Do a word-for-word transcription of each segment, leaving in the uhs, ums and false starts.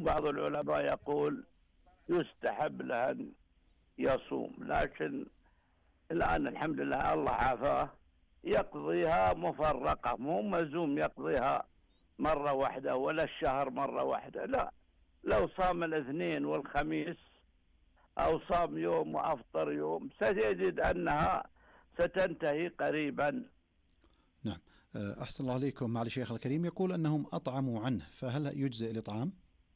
بعض العلماء يقول يستحب له أن يصوم، لكن الآن الحمد لله الله عافاه يقضيها مفرقة، مو ملزوم يقضيها مرة واحدة ولا الشهر مرة واحدة، لا، لو صام الاثنين والخميس أو صام يوم وأفطر يوم سيجد أنها ستنتهي قريبا. نعم. أحسن الله عليكم. مع الشيخ الكريم يقول أنهم أطعموا عنه، فهل يجزئ الإطعام؟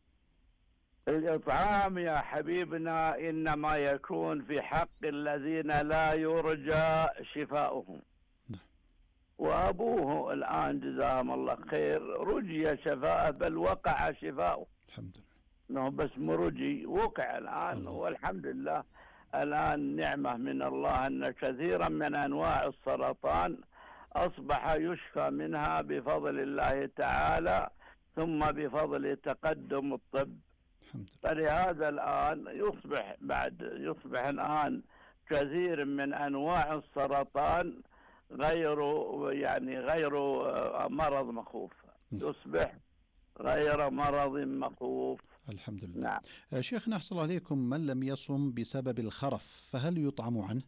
الإطعام يا حبيبنا إنما يكون في حق الذين لا يرجى شفاؤهم. نعم. وأبوه الآن جزاهم الله خير رجي شفاءه، بل وقع شفاؤه الحمد لله، انه بس مرجي وقع الآن الله. والحمد لله الآن نعمة من الله أن كثيرا من أنواع السرطان أصبح يشفى منها بفضل الله تعالى، ثم بفضل تقدم الطب. فلهذا الآن يصبح بعد يصبح الآن كثير من أنواع السرطان غير يعني غير مرض مخوف، يصبح غير مرض مخوف. الحمد لله. نعم. شيخنا أحسن الله عليكم، من لم يصم بسبب الخرف فهل يطعم عنه؟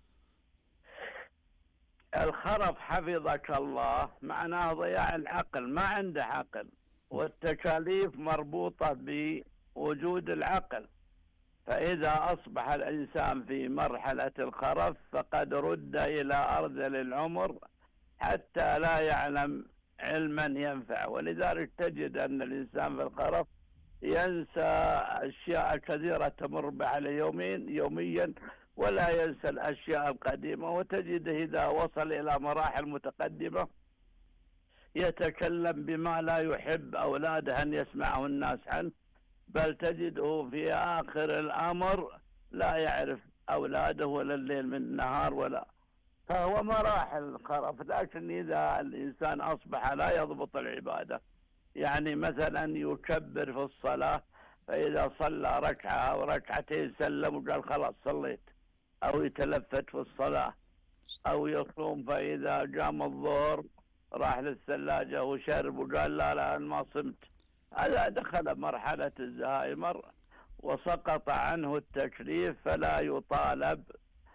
الخرف حفظك الله معناه ضياع العقل، ما عنده عقل، والتكاليف مربوطة بوجود العقل، فإذا أصبح الإنسان في مرحلة الخرف فقد رد إلى أرذل العمر حتى لا يعلم علما ينفع. ولذلك تجد أن الإنسان في الخرف ينسى أشياء كثيرة تمر على يومين يوميا ولا ينسى الأشياء القديمة، وتجده إذا وصل إلى مراحل متقدمة يتكلم بما لا يحب أولاده أن يسمعه الناس عنه، بل تجده في آخر الأمر لا يعرف أولاده ولا الليل من النهار ولا، فهو مراحل الخرف. لكن إذا الإنسان أصبح لا يضبط العبادة، يعني مثلا يكبر في الصلاة فإذا صلى ركعة أو ركعتين سلم وقال خلاص صليت، أو يتلفت في الصلاة، أو يصوم فإذا قام الظهر راح للثلاجة وشرب وقال لا لا أنا ما صمت، هذا دخل مرحلة الزهايمر وسقط عنه التكليف، فلا يطالب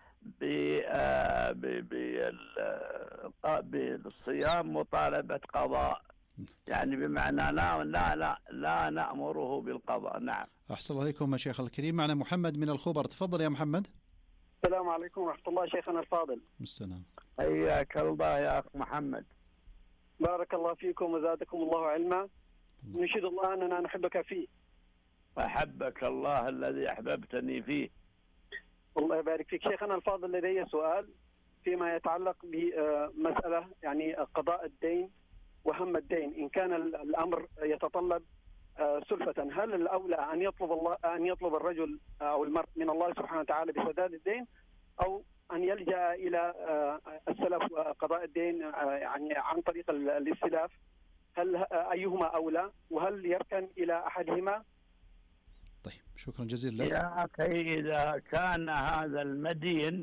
بالصيام مطالبة قضاء، يعني بمعنى لا لا لا لا نأمره بالقضاء. نعم. أحسن الله عليكم شيخ الكريم. معنا محمد من الخبر، تفضل يا محمد. السلام عليكم ورحمة الله شيخنا الفاضل. السلام. حياك الله يا أخ محمد. بارك الله فيكم وزادكم الله علما. نشهد الله أننا نحبك فيه. أحبك الله الذي أحببتني فيه. الله يبارك فيك شيخنا الفاضل. لدي سؤال فيما يتعلق بمسألة يعني قضاء الدين وهم الدين. إن كان الأمر يتطلب سلفة، هل الأولى أن يطلب الله أن يطلب الرجل أو المرء من الله سبحانه وتعالى بسداد الدين، أو أن يلجأ إلى السلف وقضاء الدين يعني عن طريق الاستلاف؟ هل أيهما أولى، وهل يركن إلى أحدهما؟ طيب شكرا جزيلا لك يا أخي. إذا كان هذا المدين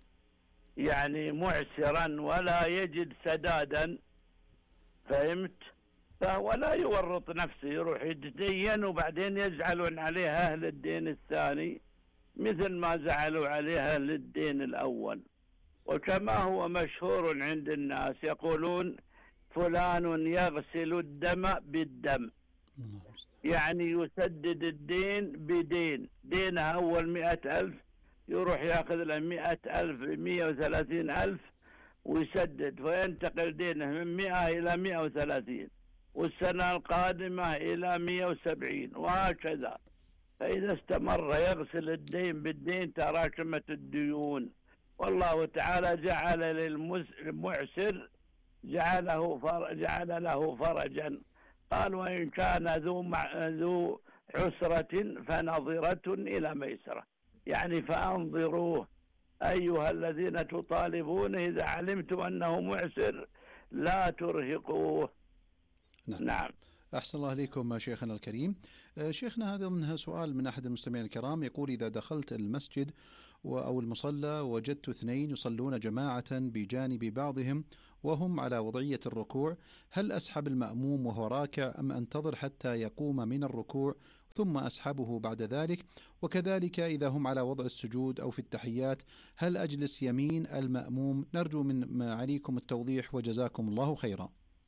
يعني معسرا ولا يجد سدادا، فهمت، فهو لا يورط نفسه يروح يتدين وبعدين يزعلون عليه أهل الدين الثاني مثل ما زعلوا عليه أهل الدين الأول. وكما هو مشهور عند الناس يقولون فلان يغسل الدم بالدم، يعني يسدد الدين بدين، دينه أول مئة ألف يروح يأخذ له مئة ألف مئة وثلاثين ألف ويسدد، فينتقل دينه من مئة إلى مئة وثلاثين، والسنة القادمة إلى مئة وسبعين، وهكذا. فإذا استمر يغسل الدين بالدين تراكمت الديون. والله تعالى جعل للمعسر جعله فرج جعل له فرجا، قال وإن كان ذو مع ذو عسرة فنظرة إلى ميسرة، يعني فأنظروه أيها الذين تطالبون إذا علمتم أنه معسر لا ترهقوه. نعم. نعم. أحسن الله عليكم شيخنا الكريم. شيخنا هذا منها سؤال من أحد المستمعين الكرام، يقول إذا دخلت المسجد أو المصلى وجدت اثنين يصلون جماعة بجانب بعضهم وهم على وضعية الركوع، هل أسحب المأموم وهو راكع أم أنتظر حتى يقوم من الركوع ثم أسحبه بعد ذلك؟ وكذلك إذا هم على وضع السجود أو في التحيات هل أجلس يمين المأموم؟ نرجو من معاليكم التوضيح وجزاكم الله خيرا.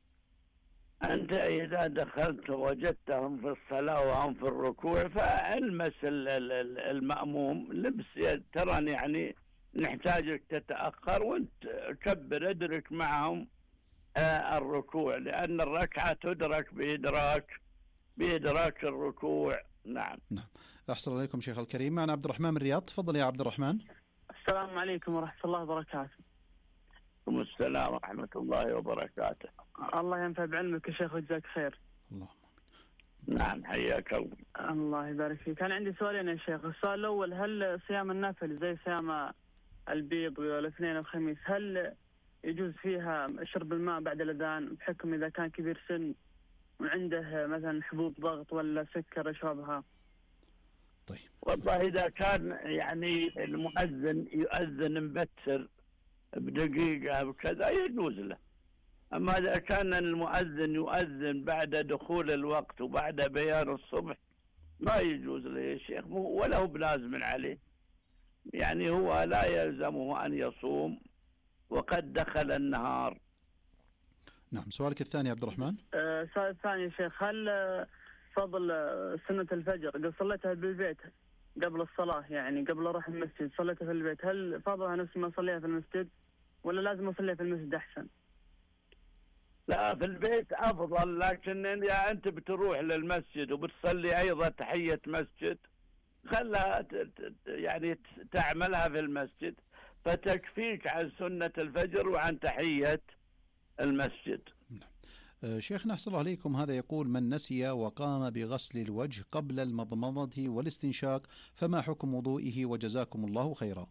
أنت إذا دخلت وجدتهم في الصلاة وهم في الركوع فالمس المأموم لبس ترى، يعني نحتاجك تتأخر وانت كبر ادرك معهم الركوع، لأن الركعة تدرك بإدراك بإدراك الركوع. نعم. نعم. أحسن عليكم شيخ الكريم. معنا عبد الرحمن من الرياض. تفضل يا عبد الرحمن. السلام عليكم ورحمة الله وبركاته. وعليكم السلام ورحمة الله وبركاته. الله ينفع بعلمك يا شيخ وجزاك خير. الله. نعم حياك الله. الله يبارك فيك. كان عندي سؤالين يا شيخ. السؤال الأول، هل صيام النافل زي صيام البيض والاثنين والخميس هل يجوز فيها شرب الماء بعد الأذان بحكم إذا كان كبير سن وعنده مثلا حبوب ضغط ولا سكر يشربها؟ طيب والله إذا كان يعني المؤذن يؤذن مبتر بدقيقة بكذا يجوز له، أما إذا كان المؤذن يؤذن بعد دخول الوقت وبعد بيان الصبح ما يجوز له يا شيخ، ولا هو بلازم عليه، يعني هو لا يلزمه أن يصوم وقد دخل النهار. نعم. سؤالك الثاني عبد الرحمن. السؤال الثاني يا شيخ، هل فضل سنة الفجر قد صليتها بالبيت قبل الصلاة، يعني قبل أروح المسجد صليتها في البيت، هل فضلها نفس ما صليها في المسجد ولا لازم أصليها في المسجد أحسن؟ لا في البيت أفضل، لكن إذا أنت بتروح للمسجد وبتصلي أيضا تحية مسجد خلها يعني تعملها في المسجد فتكفيك عن سنة الفجر وعن تحية المسجد. شيخنا أحسن الله عليكم، هذا يقول: من نسي وقام بغسل الوجه قبل المضمضة والاستنشاق فما حكم وضوئه وجزاكم الله خيرا؟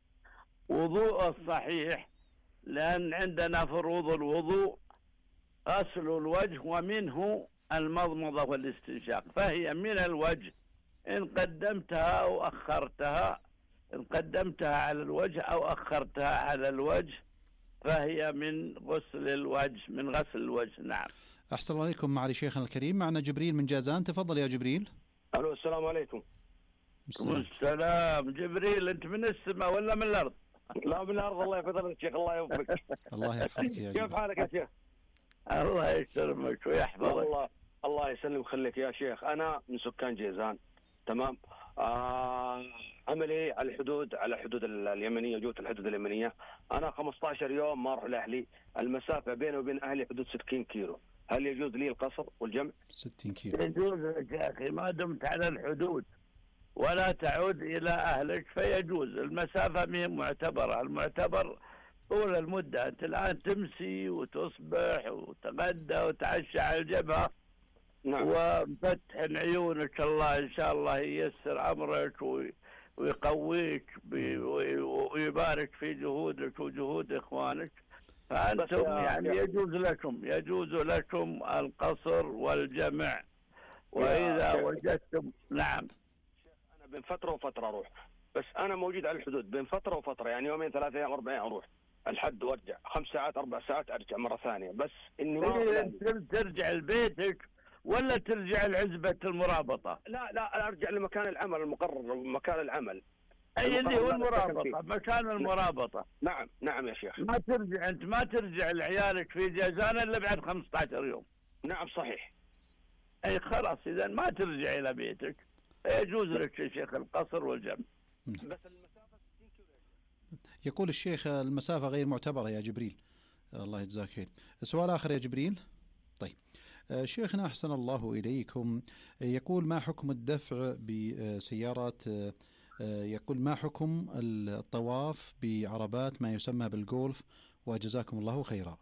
وضوء الصحيح، لأن عندنا فروض الوضوء غسل الوجه ومنه المضمضة والاستنشاق، فهي من الوجه إن قدمتها أو أخرتها، إن قدمتها على الوجه أو أخرتها على الوجه فهي من غسل الوجه، من غسل الوجه. نعم. أحسن الله عليكم معالي شيخنا الكريم. معنا جبريل من جازان. تفضل يا جبريل. ألو السلام عليكم. السلام. السلام. جبريل أنت من السماء ولا من الأرض؟ لا من الأرض. الله يفضلك شيخ. الله يوفقك. الله يحفظك يا جبريل. كيف حالك يا شيخ؟ الله يسلمك ويحفظك. الله الله يسلم ويخليك يا شيخ. أنا من سكان جيزان. تمام. آه عملي على الحدود، على الحدود اليمنية، جوة الحدود اليمنية. أنا خمسة عشر يوم ما أروح لأهلي، المسافة بيني وبين أهلي حدود ستين كيلو، هل يجوز لي القصر والجمع؟ ستين كيلو يجوز لك يا أخي ما دمت على الحدود ولا تعود إلى أهلك فيجوز. المسافة مهم معتبرة، المعتبر طول المدة. أنت الآن تمسي وتصبح وتغدى وتعشى على الجبهة. نعم. ومفتح عيونك، الله إن شاء الله ييسر أمرك ويقويك ويبارك في جهودك وجهود إخوانك، فأنتم يعني يجوز لكم يجوز لكم القصر والجمع. وإذا وجدتم. نعم. أنا بين فترة وفترة أروح، بس أنا موجود على الحدود بين فترة وفترة، يعني يومين ثلاثة أيام أربع أيام أروح الحد وأرجع، خمس ساعات أربع ساعات أرجع مرة ثانية، بس إني ما ترجع لبيتك ولا ترجع لعزبة المرابطة؟ لا لا أرجع لمكان العمل المقرر، مكان العمل. أي اللي هو المرابطة، مكان المرابطة. نعم نعم يا شيخ. ما ترجع أنت ما ترجع لعيالك في جازان إلا بعد خمسة عشر يوم. نعم صحيح. أي خلاص إذا ما ترجع إلى بيتك يجوز لك يا شيخ القصر والجمع. بس المسافة ستين كيلو. يقول الشيخ المسافة غير معتبرة يا جبريل. الله يجزاك خير. سؤال آخر يا جبريل. طيب شيخنا أحسن الله إليكم، يقول: ما حكم الدفع بسيارات، يقول ما حكم الطواف بعربات ما يسمى بالجولف وجزاكم الله خيرا؟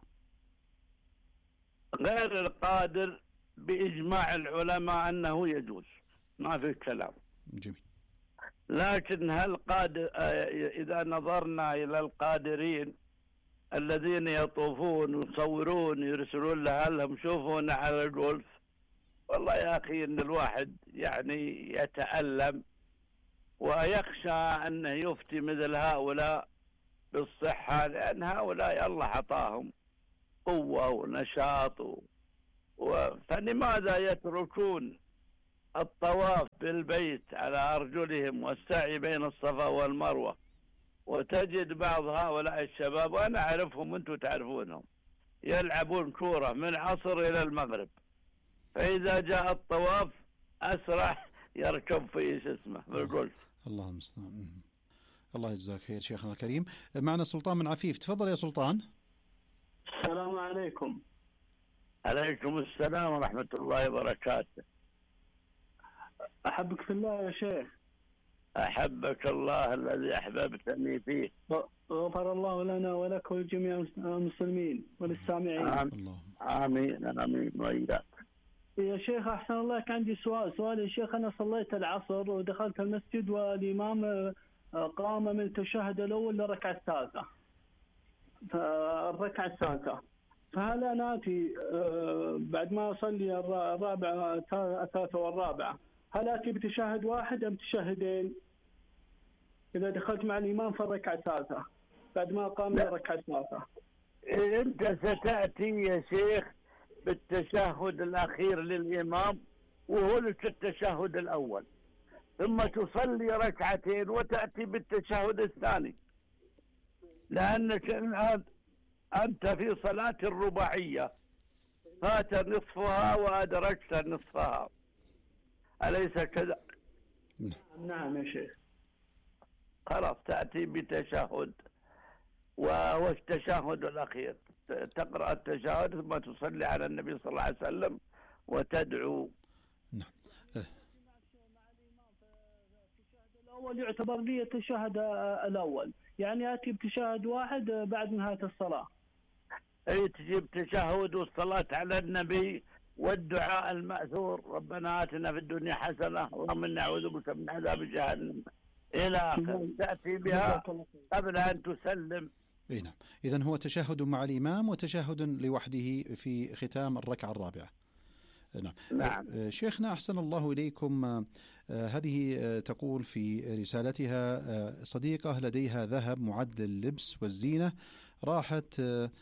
غير القادر بإجماع العلماء أنه يجوز، ما في كلام. جميل. لكن هل قادر، إذا نظرنا إلى القادرين الذين يطوفون ويصورون يرسلون لهم شوفونا على الجولف، والله يا أخي إن الواحد يعني يتألم ويخشى أنه يفتي مثل هؤلاء بالصحة، لأن هؤلاء الله عطاهم قوة ونشاط و... فلماذا يتركون الطواف بالبيت على أرجلهم والسعي بين الصفا والمروة، وتجد بعض هؤلاء الشباب، وأنا أعرفهم وأنتم تعرفونهم، يلعبون كورة من عصر إلى المغرب، فإذا جاء الطواف أسرع يركب في شو اسمه في الجولف. الله المستعان. الله يجزاك خير شيخنا الكريم. معنا سلطان من عفيف، تفضل يا سلطان. السلام عليكم. عليكم السلام ورحمة الله وبركاته. أحبك في الله يا شيخ. أحبك الله الذي أحببتني فيه. غفر الله لنا ولك ولجميع المسلمين وللسامعين. آمين آمين آمين وإياك. يا شيخ أحسن الله، كان عندي سؤال سؤال يا شيخ. أنا صليت العصر ودخلت المسجد والإمام قام من التشهد الأول للركعة الثالثة الركعة الثالثة فهل أنا آتي بعد ما أصلي الرابعة الثالثة والرابعة هل آتي بتشهد واحد أم تشهدين إذا دخلت مع الإمام في الركعة الثالثة بعد ما قام للركعة الثالثة؟ أنت ستأتي يا شيخ بالتشهد الأخير للإمام وهو لك التشهد الأول، ثم تصلي ركعتين وتأتي بالتشهد الثاني، لأنك الآن أنت في صلاة الرباعية فات نصفها وأدركت نصفها، أليس كذا؟ نعم يا شيخ. خلاص تأتي بتشهد وهو التشهد الأخير، تقرأ التشهد ثم تصلي على النبي صلى الله عليه وسلم وتدعو. نعم. الأول يعتبر لي التشهد الأول، يعني آتي بتشهد واحد بعد نهاية الصلاة. أي تجيب تشهد والصلاة على النبي والدعاء المأثور، ربنا آتنا في الدنيا حسنة اللهم إنا نعوذ بك من عذاب جهنم إلى آخر، تأتي بها قبل أن تسلم. اي نعم. إذن هو تشهد مع الإمام وتشهد لوحده في ختام الركعة الرابعة. نعم. نعم. شيخنا أحسن الله إليكم، هذه تقول في رسالتها صديقة لديها ذهب معد لللبس والزينة، راحت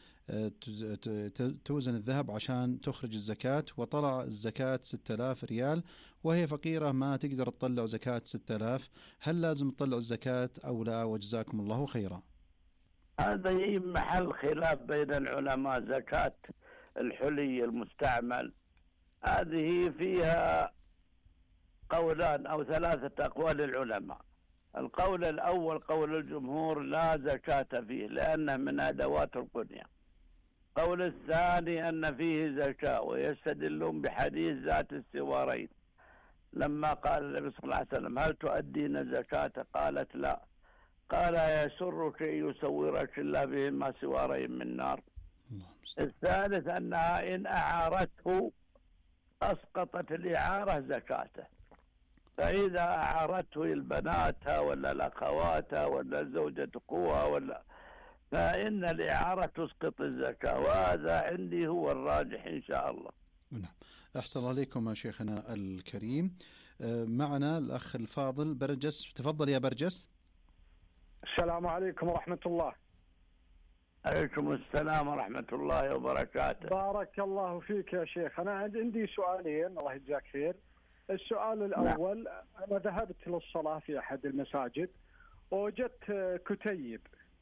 توزن الذهب عشان تخرج الزكاة وطلع الزكاة ستة آلاف ريال وهي فقيرة ما تقدر تطلع زكاة ستة آلاف، هل لازم تطلع الزكاة أو لا؟ وجزاكم الله خيرا. هذا محل خلاف بين العلماء. زكاة الحلي المستعمل هذه فيها قولان أو ثلاثة أقوال العلماء. القول الأول قول الجمهور لا زكاة فيه لأنه من أدوات القنية. القول الثاني أن فيه زكاة، ويستدلون بحديث ذات السوارين لما قال النبي صلى الله عليه وسلم هل تؤدين زكاة؟ قالت لا. قال يسرك أن يسورك الله بهما سوارين من نار. الثالث أنها إن أعارته أسقطت الإعارة زكاته، فإذا أعارته البناتها ولا الأخواتها ولا زوجة أخوها ولا فإن الإعارة تسقط الزكاة، وهذا عندي هو الراجح إن شاء الله. نعم. أحسن الله عليكم شيخنا الكريم. معنا الأخ الفاضل برجس، تفضل يا برجس. السلام عليكم ورحمة الله. عليكم السلام ورحمة الله وبركاته. بارك الله فيك يا شيخ. أنا عندي سؤالين الله يجزاك خير. السؤال الأول، لا. أنا ذهبت للصلاة في أحد المساجد ووجدت كتيب،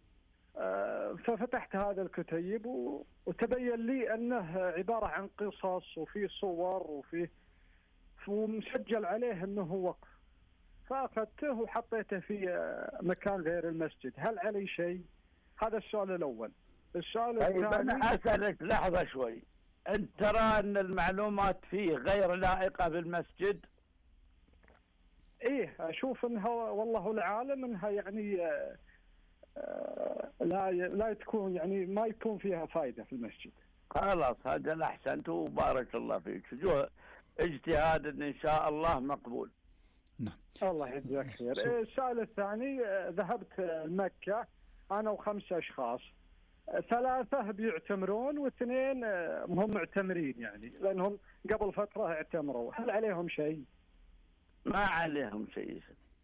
ففتحت هذا الكتيب وتبين لي أنه عبارة عن قصص وفيه صور وفيه ومسجل عليه أنه وقف، فأخذته وحطيته في مكان غير المسجد، هل علي شيء؟ هذا السؤال الأول. السؤال طيب الثاني، أنا أسألك لحظة شوي، أنت ترى أن المعلومات فيه غير لائقة بالمسجد؟ إيه أشوف أنها والله العالم أنها يعني لا لا تكون يعني ما يكون فيها فائدة في المسجد. خلاص هذا الأحسن، وبارك الله فيك، جو اجتهاد إن شاء الله مقبول. نعم. الله يجزاك خير. السؤال الثاني، ذهبت مكة أنا وخمسة أشخاص، ثلاثة بيعتمرون واثنين هم معتمرين يعني لأنهم قبل فترة اعتمروا، هل عليهم شيء؟ ما عليهم شيء.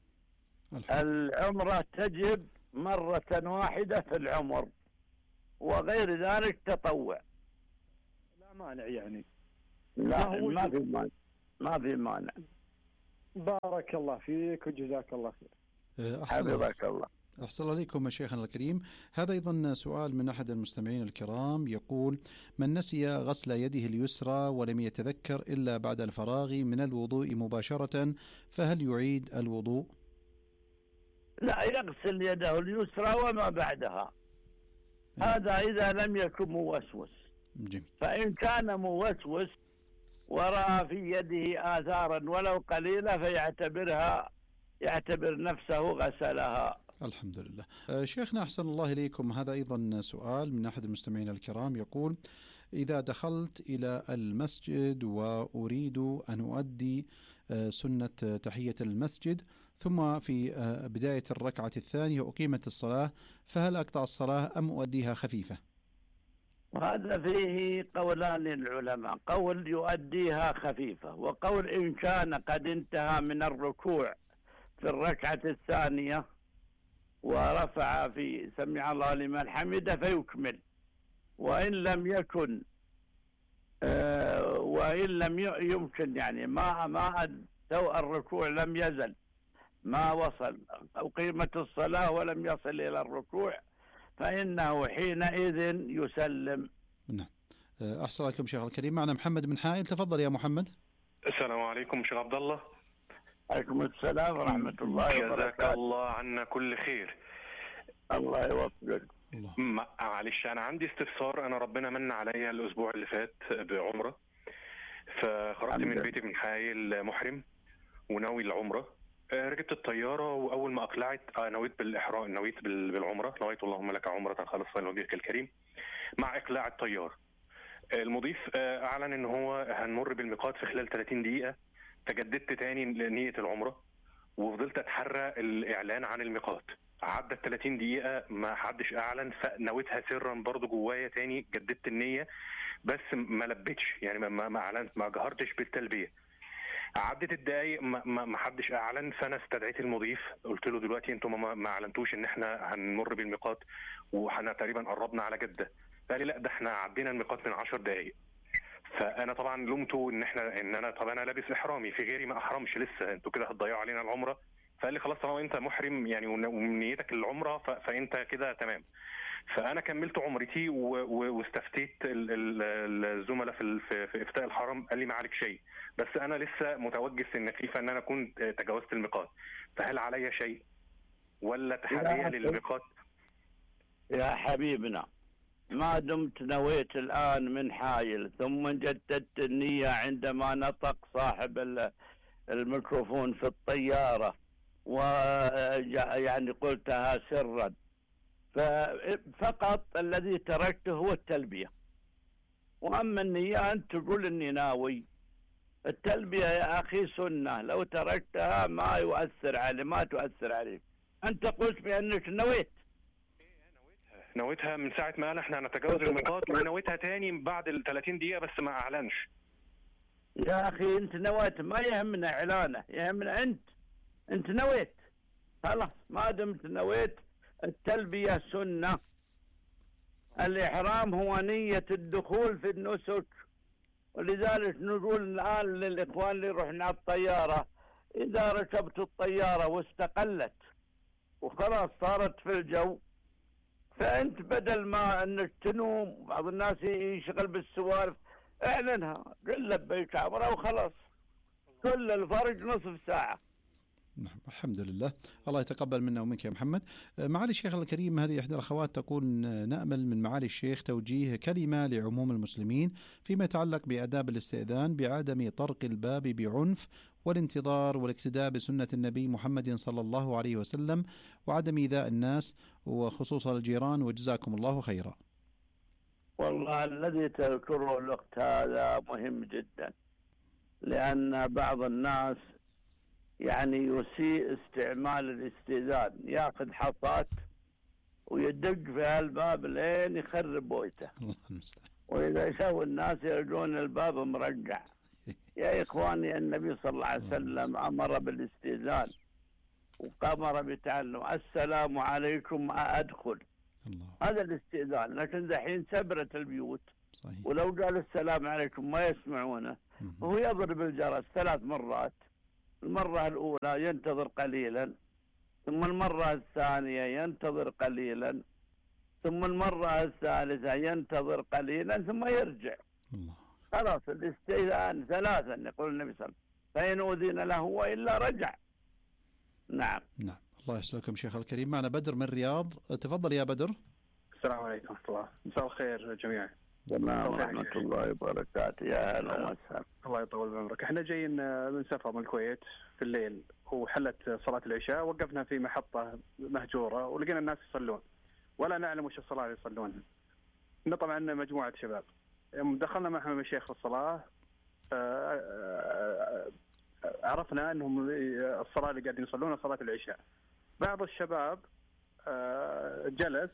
العمرة تجب مرة واحدة في العمر، وغير ذلك تطوع. لا مانع يعني؟ لا ما في مانع، ما في مانع. بارك الله فيك وجزاك الله خير. حفظك الله. أحسن الله عليكم شيخنا الكريم. هذا أيضا سؤال من أحد المستمعين الكرام يقول: من نسي غسل يده اليسرى ولم يتذكر إلا بعد الفراغ من الوضوء مباشرة فهل يعيد الوضوء؟ لا، يغسل يده اليسرى وما بعدها، هذا إذا لم يكن موسوس. جميل. فإن كان موسوس ورأى في يده آثارا ولو قليلة فيعتبرها يعتبر نفسه غسلها. الحمد لله. شيخنا أحسن الله إليكم، هذا أيضا سؤال من أحد المستمعين الكرام يقول: إذا دخلت إلى المسجد وأريد أن أؤدي سنة تحية المسجد ثم في بداية الركعة الثانية أقيمت الصلاة، فهل أقطع الصلاة أم أؤديها خفيفة؟ وهذا فيه قولان للعلماء، قول يؤديها خفيفة، وقول إن كان قد انتهى من الركوع في الركعة الثانية ورفع في سمع الله لمن حمده فيكمل، وإن لم يكن آه وإن لم يمكن يعني ما ما سوء الركوع لم يزل ما وصل أو قيمة الصلاة ولم يصل إلى الركوع فإنه حينئذ يسلم. نعم. أحسن لكم شيخ الكريم. معنا محمد من حائل، تفضل يا محمد. السلام عليكم شيخ عبد الله. عليكم السلام ورحمة الله وبركاته. جزاك الله عنا كل خير. الله يوفقك. معلش أنا عندي استفسار. أنا ربنا من عليا الأسبوع اللي فات بعمرة، فخرجت من بيتي من حائل محرم وناوي العمرة. ركبت الطيارة وأول ما أقلعت نويت بالإحرام، نويت بالعمرة، نويت اللهم لك عمرة خالصة لوجهك الكريم. مع إقلاع الطيار المضيف أعلن إن هو هنمر بالميقات في خلال ثلاثين دقيقة، فجددت تاني نية العمرة وفضلت أتحرى الإعلان عن الميقات. عدت ثلاثين دقيقة ما حدش أعلن، فنويتها سرا برضو جوايا تاني، جددت النية بس ما لبتش يعني ما ما أعلنت ما جهرتش بالتلبية. عدت الدقايق ما, ما حدش اعلن، فانا استدعيت المضيف قلت له دلوقتي انتم ما, ما اعلنتوش ان احنا هنمر بالميقات وحنا تقريبا قربنا على جده. قال لي لا ده احنا عدينا الميقات من عشر دقايق. فانا طبعا لومته ان احنا ان انا طب انا لابس احرامي، في غيري ما احرمش لسه، انتوا كده هتضيعوا علينا العمره. فقال لي خلاص طالما انت محرم يعني ونيتك للعمره فانت كده تمام. فانا كملت عمرتي واستفتيت الزملاء في في افتاء الحرم، قال لي ما عليك شيء، بس انا لسه متوجس ان خيفه ان انا اكون تجاوزت الميقات، فهل علي شيء ولا تحريه للميقات؟ يا حبيبنا ما دمت نويت الان من حائل ثم جددت النيه عندما نطق صاحب الميكروفون في الطياره ويعني قلتها سرا، ففقط الذي تركته هو التلبية. وأما النية أنت تقول إني ناوي، التلبية يا أخي سنة، لو تركتها ما يؤثر علي ما تؤثر عليك. أنت قلت بأنك نويت. نويتها من ساعة ما قال احنا نتجاوز الميقات، ونويتها تاني بعد ال ثلاثين دقيقة بس ما أعلنش. يا أخي أنت نويت، ما يهمنا إعلانه، يهمنا أنت أنت نويت خلاص. ما دمت نويت التلبية سنة. الإحرام هو نية الدخول في النسك، ولذلك نقول الآن للإخوان اللي يروحون على الطيارة إذا ركبت الطيارة واستقلت وخلاص صارت في الجو، فأنت بدل ما أنك تنوم بعض الناس يشغل بالسوالف اعلنها، قل لبيك عمرة وخلاص، كل الفرق نصف ساعة. نعم الحمد لله، الله يتقبل منا ومنك يا محمد. معالي الشيخ الكريم، هذه إحدى الأخوات تقول نأمل من معالي الشيخ توجيه كلمة لعموم المسلمين فيما يتعلق بآداب الاستئذان بعدم طرق الباب بعنف والانتظار والاقتداء بسنة النبي محمد صلى الله عليه وسلم وعدم إيذاء الناس وخصوصا الجيران، وجزاكم الله خيرا. والله الذي تذكره الوقت هذا مهم جدا، لأن بعض الناس يعني يسيء استعمال الاستئذان، ياخذ حصات ويدق في الباب لين يخرب بويته. وإذا شافوا الناس يلقون الباب مرقع. يا إخواني النبي صلى الله عليه وسلم أمر بالاستئذان وأمر بتعلم السلام عليكم أدخل. الله. هذا الاستئذان، لكن دحين سبرت البيوت. صحيح. ولو قال السلام عليكم ما يسمعونه، وهو يضرب الجرس ثلاث مرات المرة الأولى ينتظر قليلا، ثم المرة الثانية ينتظر قليلا، ثم المرة الثالثة ينتظر قليلا ثم يرجع. الله. خلاص الاستئذان ثلاثا يقول النبي صلى الله عليه وسلم، فإن أذن له وإلا رجع. نعم. نعم. الله يسلمكم شيخ الكريم. معنا بدر من الرياض، تفضل يا بدر. السلام عليكم ورحمة الله، مساء الخير جميعا. السلام ورحمة الله وبركاته. يا هلا وسهلا. الله يطول بعمرك. احنا جايين من سفر من الكويت في الليل، وحلت صلاة العشاء، وقفنا في محطة مهجورة ولقينا الناس يصلون ولا نعلم وش الصلاة اللي يصلونها. إن طبعا مجموعة شباب دخلنا معهم المشايخ في الصلاة، عرفنا أنهم الصلاة اللي قاعدين يصلونها صلاة العشاء. بعض الشباب جلس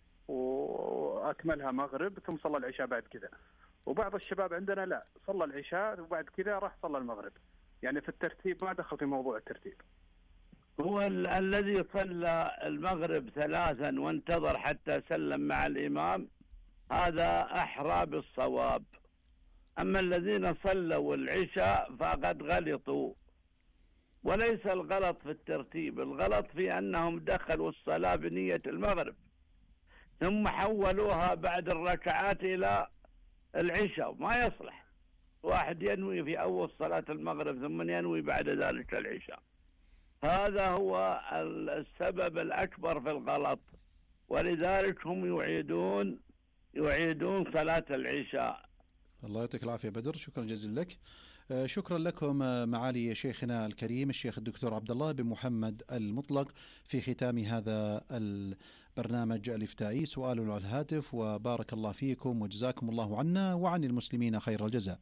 وأكملها مغرب ثم صلى العشاء بعد كذا، وبعض الشباب عندنا لا، صلى العشاء وبعد كذا راح صلى المغرب. يعني في الترتيب ما دخل في موضوع الترتيب. هو ال- الذي صلى المغرب ثلاثا وانتظر حتى سلم مع الإمام هذا أحرى بالصواب. أما الذين صلوا العشاء فقد غلطوا، وليس الغلط في الترتيب، الغلط في أنهم دخلوا الصلاة بنية المغرب ثم حولوها بعد الركعات إلى العشاء. ما يصلح واحد ينوي في أول صلاة المغرب ثم ينوي بعد ذلك العشاء. هذا هو السبب الأكبر في الغلط، ولذلك هم يعيدون يعيدون صلاة العشاء. الله يعطيك العافية بدر، شكرا جزيلا لك. شكرا لكم معالي شيخنا الكريم الشيخ الدكتور عبد الله بن محمد المطلق في ختام هذا البرنامج الإفتائي سؤال على الهاتف، وبارك الله فيكم وجزاكم الله عنا وعن المسلمين خير الجزاء.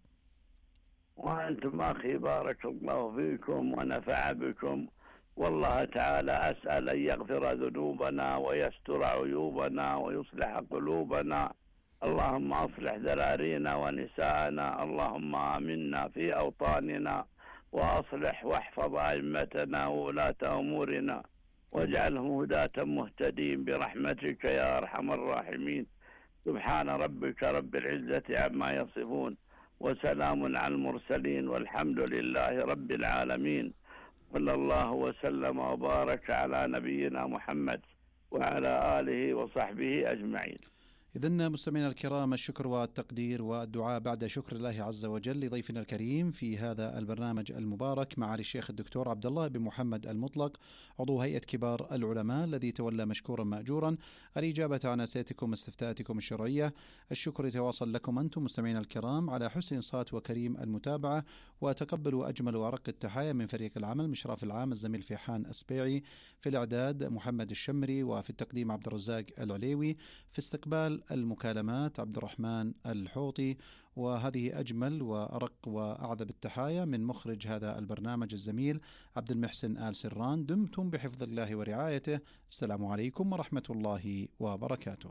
وأنتم أخي بارك الله فيكم ونفع بكم، والله تعالى أسأل أن يغفر ذنوبنا ويستر عيوبنا ويصلح قلوبنا. اللهم أصلح ذرارينا ونساءنا، اللهم آمنا في أوطاننا، وأصلح واحفظ أئمتنا وولاة أمورنا، واجعلهم هداة مهتدين برحمتك يا أرحم الراحمين. سبحان ربك رب العزة عما يصفون، وسلام على المرسلين، والحمد لله رب العالمين. صلى الله وسلم وبارك على نبينا محمد وعلى آله وصحبه أجمعين. إذن مستمعينا الكرام، الشكر والتقدير والدعاء بعد شكر الله عز وجل لضيفنا الكريم في هذا البرنامج المبارك معالي الشيخ الدكتور عبد الله بن محمد المطلق، عضو هيئة كبار العلماء، الذي تولى مشكورا مأجورا الإجابة عن أسئلتكم واستفتاءاتكم الشرعية. الشكر يتواصل لكم أنتم مستمعينا الكرام على حسن صوت وكريم المتابعة، وتقبلوا أجمل وأرق التحايا من فريق العمل، مشراف العام الزميل فيحان أسبيعي، في الإعداد محمد الشمري، وفي التقديم عبد الرزاق العليوي، في استقبال المكالمات عبد الرحمن الحوطي. وهذه أجمل وأرق وأعذب التحايا من مخرج هذا البرنامج الزميل عبد المحسن آل سران. دمتم بحفظ الله ورعايته. السلام عليكم ورحمة الله وبركاته.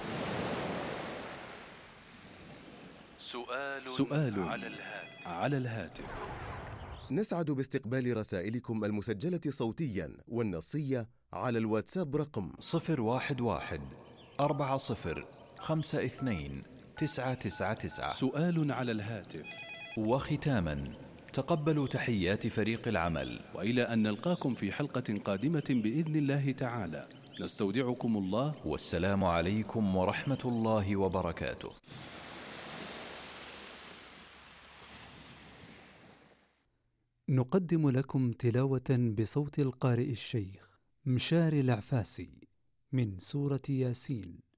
سؤال, سؤال على الهاتف. على الهاتف. نسعد باستقبال رسائلكم المسجلة صوتيا والنصية على الواتساب رقم صفر واحد واحد أربعة صفر خمسة اثنين تسعة تسعة تسعة. سؤال على الهاتف. وختاما، تقبلوا تحيات فريق العمل، وإلى أن نلقاكم في حلقة قادمة بإذن الله تعالى، نستودعكم الله، والسلام عليكم ورحمة الله وبركاته. نقدم لكم تلاوة بصوت القارئ الشيخ مشاري العفاسي من سورة ياسين.